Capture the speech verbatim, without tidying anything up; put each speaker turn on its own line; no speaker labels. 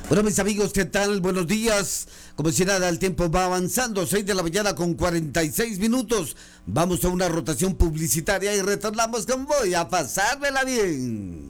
Bueno, mis amigos, ¿qué tal? Buenos días. Como si nada, el tiempo va avanzando. seis de la mañana con cuarenta y seis minutos. Vamos a una rotación publicitaria y retornamos con Voy a pasármela bien.